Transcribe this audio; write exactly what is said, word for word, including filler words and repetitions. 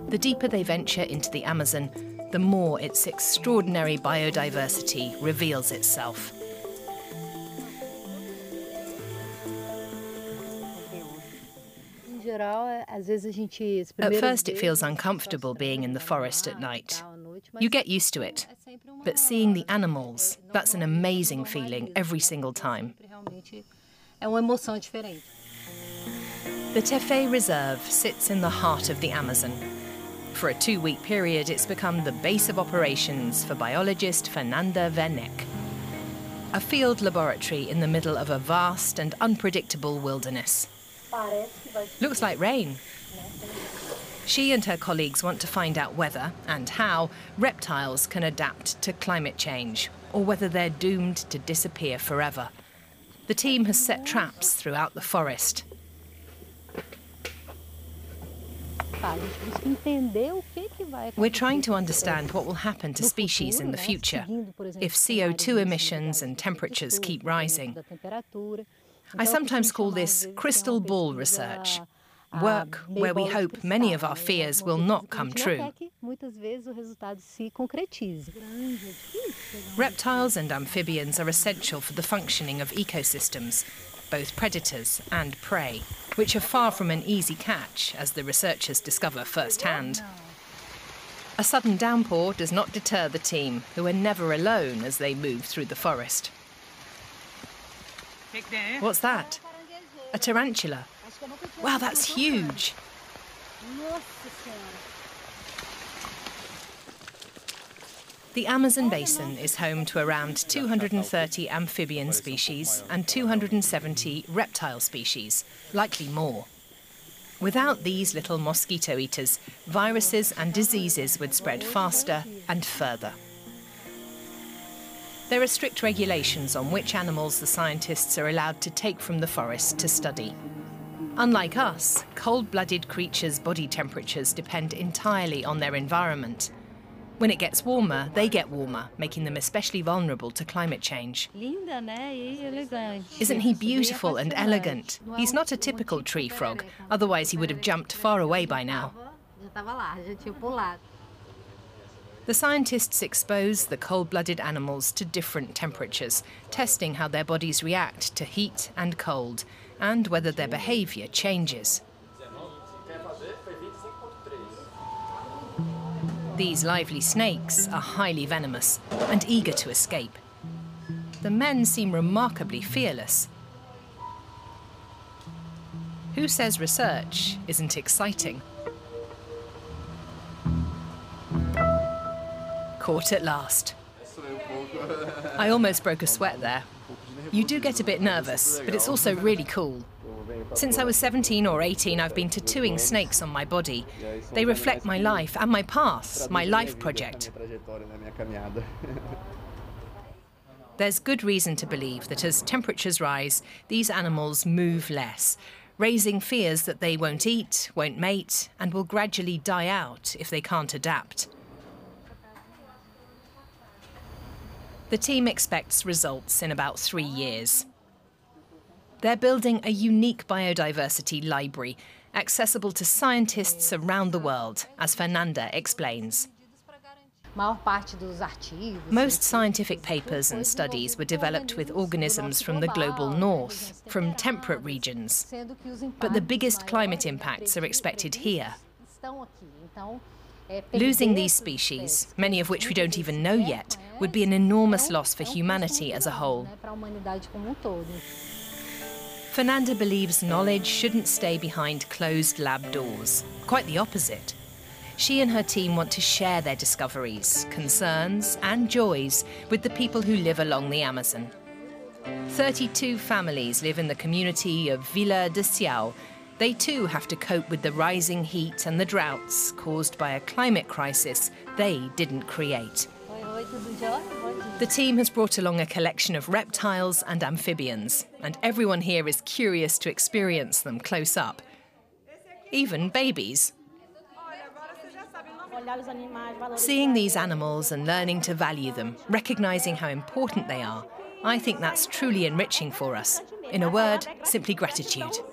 The deeper they venture into the Amazon, the more its extraordinary biodiversity reveals itself. At first, it feels uncomfortable being in the forest at night. You get used to it. But seeing the animals, that's an amazing feeling every single time. The Tefé Reserve sits in the heart of the Amazon. For a two-week period, it's become the base of operations for biologist Fernanda Werneck. A field laboratory in the middle of a vast and unpredictable wilderness. Looks like rain. She and her colleagues want to find out whether and how reptiles can adapt to climate change, or whether they're doomed to disappear forever. The team has set traps throughout the forest. We're trying to understand what will happen to species in the future if C O two emissions and temperatures keep rising. I sometimes call this crystal ball research, work where we hope many of our fears will not come true. Reptiles and amphibians are essential for the functioning of ecosystems, both predators and prey, which are far from an easy catch, as the researchers discover firsthand. A sudden downpour does not deter the team, who are never alone as they move through the forest. What's that? A tarantula. Wow, that's huge. The Amazon basin is home to around two hundred thirty amphibian species and two hundred seventy reptile species, likely more. Without these little mosquito eaters, viruses and diseases would spread faster and further. There are strict regulations on which animals the scientists are allowed to take from the forest to study. Unlike us, cold-blooded creatures' body temperatures depend entirely on their environment. When it gets warmer, they get warmer, making them especially vulnerable to climate change. Isn't he beautiful and elegant? He's not a typical tree frog, otherwise he would have jumped far away by now. The scientists expose the cold-blooded animals to different temperatures, testing how their bodies react to heat and cold, and whether their behaviour changes. These lively snakes are highly venomous and eager to escape. The men seem remarkably fearless. Who says research isn't exciting? Caught at last. I almost broke a sweat there. You do get a bit nervous, but it's also really cool. Since I was seventeen or eighteen, I've been tattooing snakes on my body. They reflect my life and my path, my life project. There's good reason to believe that as temperatures rise, these animals move less, raising fears that they won't eat, won't mate, and will gradually die out if they can't adapt. The team expects results in about three years. They're building a unique biodiversity library, accessible to scientists around the world, as Fernanda explains. Most scientific papers and studies were developed with organisms from the global north, from temperate regions. But the biggest climate impacts are expected here. Losing these species, many of which we don't even know yet, would be an enormous loss for humanity as a whole. Fernanda believes knowledge shouldn't stay behind closed lab doors. Quite the opposite. She and her team want to share their discoveries, concerns and joys with the people who live along the Amazon. thirty-two families live in the community of Vila de Ciao. They too have to cope with the rising heat and the droughts caused by a climate crisis they didn't create. The team has brought along a collection of reptiles and amphibians, and everyone here is curious to experience them close up. Even babies. Seeing these animals and learning to value them, recognising how important they are, I think that's truly enriching for us. In a word, simply gratitude.